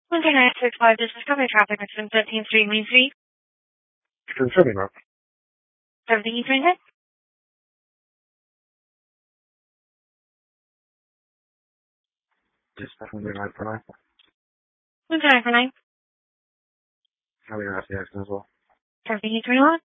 1965, this is Discovery Traffic, Maximum 13th Street, Main Street. Concerning that. 70 East Main Head. Just 949. 1949. How are you going to have the accident as well? 70 East Main Head.